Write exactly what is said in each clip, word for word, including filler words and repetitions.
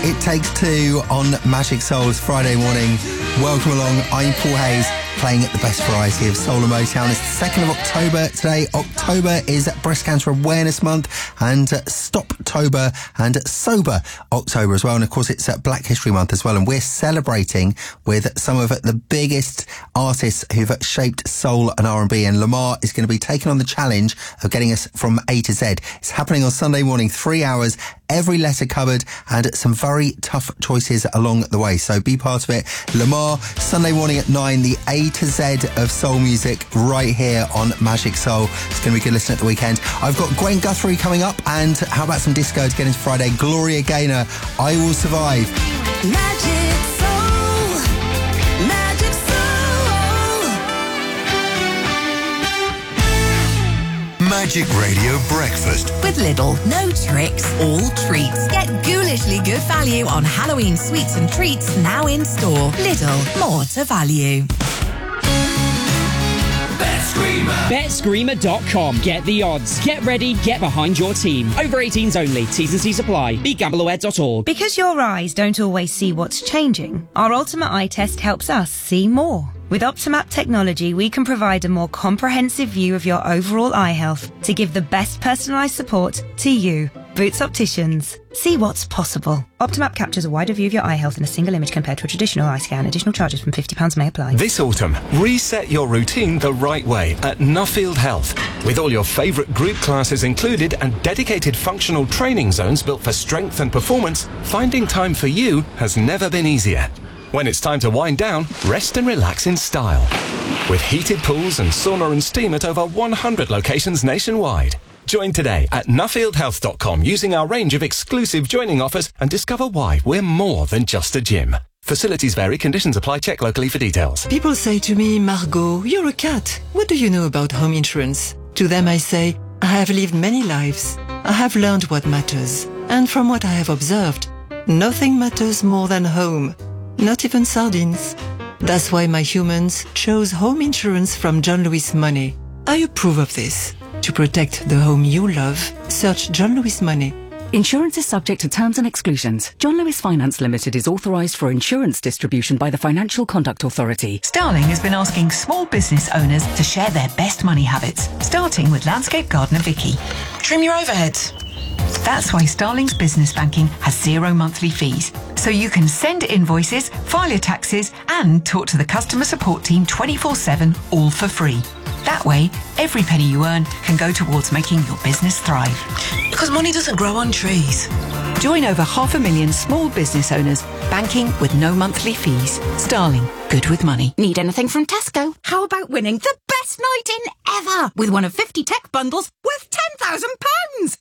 It Takes Two on Magic Soul's Friday morning. Welcome along. I'm Paul Hayes, playing the best variety of soul and Motown. It's the second of October today. October is Breast Cancer Awareness Month, and uh, Stoptober and Sober October as well. And of course, it's uh, Black History Month as well. And we're celebrating with some of the biggest artists who've shaped soul and R and B. And Lamar is going to be taking on the challenge of getting us from A to Z. It's happening on Sunday morning, three hours, every letter covered, and some very tough choices along the way. So be part of it. Lamar, Sunday morning at nine, the A to Z of soul music right here on Magic Soul. It's going to be good listening at the weekend. I've got Gwen Guthrie coming up, and how about some disco to get into Friday? Gloria Gaynor, I Will Survive. Magic Soul, Magic Soul. Magic Radio Breakfast with Lidl. No tricks, all treats. Get ghoulishly good value on Halloween sweets and treats now in store. Lidl, more to value. Bet Screamer dot com. Get the odds. Get ready, get behind your team. Over eighteens only. T's and C's apply. be gamble aware dot org. Because your eyes don't always see what's changing, our Ultimate Eye Test helps us see more. With Optimap technology, we can provide a more comprehensive view of your overall eye health to give the best personalised support to you. Boots Opticians. See what's possible. Optimap captures a wider view of your eye health in a single image compared to a traditional eye scan. Additional charges from fifty pounds may apply. This autumn, reset your routine the right way at Nuffield Health. With all your favourite group classes included and dedicated functional training zones built for strength and performance, finding time for you has never been easier. When it's time to wind down, rest and relax in style. With heated pools and sauna and steam at over one hundred locations nationwide. Join today at nuffield health dot com using our range of exclusive joining offers and discover why we're more than just a gym. Facilities vary, conditions apply, check locally for details. People say to me, Margot, you're a cat. What do you know about home insurance? To them I say, I have lived many lives. I have learned what matters. And from what I have observed, nothing matters more than home. Not even sardines. That's why my humans chose home insurance from John Lewis Money. I approve of this. To protect the home you love, search John Lewis Money. Insurance is subject to terms and exclusions. John Lewis Finance Limited is authorised for insurance distribution by the Financial Conduct Authority. Starling has been asking small business owners to share their best money habits, starting with landscape gardener Vicky. Trim your overheads. That's why Starling's business banking has zero monthly fees. So you can send invoices, file your taxes, and talk to the customer support team twenty-four seven, all for free. That way, every penny you earn can go towards making your business thrive. Because money doesn't grow on trees. Join over half a million small business owners, banking with no monthly fees. Starling, good with money. Need anything from Tesco? How about winning the best night in ever with one of fifty tech bundles worth ten thousand pounds?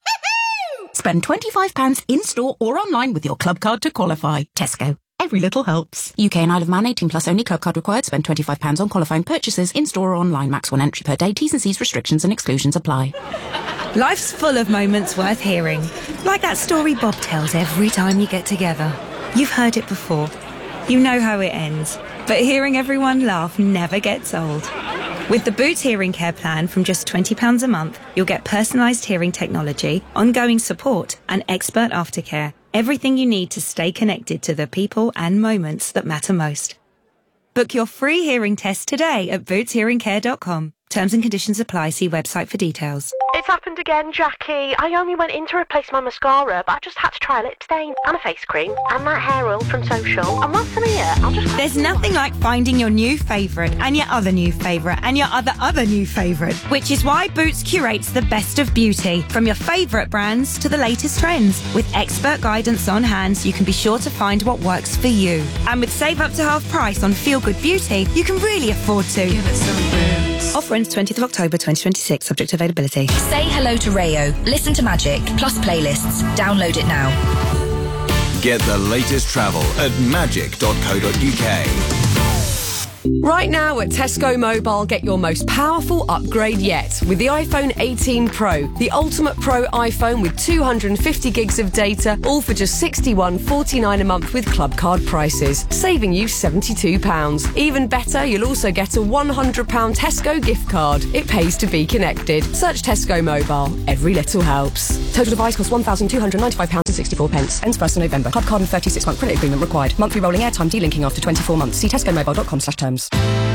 Spend twenty-five pounds in-store or online with your club card to qualify. Tesco. Every little helps. U K and Isle of Man, eighteen plus only, club card required. Spend twenty-five pounds on qualifying purchases in-store or online. Max one entry per day. T's and C's, restrictions and exclusions apply. Life's full of moments worth hearing. Like that story Bob tells every time you get together. You've heard it before. You know how it ends. But hearing everyone laugh never gets old. With the Boots Hearing Care plan from just twenty pounds a month, you'll get personalised hearing technology, ongoing support and expert aftercare. Everything you need to stay connected to the people and moments that matter most. Book your free hearing test today at boots hearing care dot com. Terms and conditions apply. See website for details. It's happened again, Jackie. I only went in to replace my mascara, but I just had to try a lip stain and a face cream and that hair oil from Social. And what's in here? I'll just... There's nothing like finding your new favourite and your other new favourite and your other other new favourite, which is why Boots curates the best of beauty, from your favourite brands to the latest trends. With expert guidance on hand, so you can be sure to find what works for you. And with save up to half price on Feel Good Beauty, you can really afford to. Give it some Boots. Offer ends twentieth of October twenty twenty-six, subject to availability. Say hello to Rayo. Listen to Magic, plus playlists. Download it now. Get the latest travel at magic dot co dot uk. Right now at Tesco Mobile, get your most powerful upgrade yet with the iPhone eighteen Pro, the ultimate Pro iPhone with two hundred fifty gigs of data, all for just sixty-one pounds forty-nine a month with club card prices, saving you seventy-two pounds. Even better, you'll also get a one hundred pounds Tesco gift card. It pays to be connected. Search Tesco Mobile. Every little helps. Total device costs one thousand two hundred ninety-five pounds sixty-four. Ends first of November. Club card and thirty-six month credit agreement required. Monthly rolling airtime delinking after twenty-four months. See tesco mobile dot com slash terms.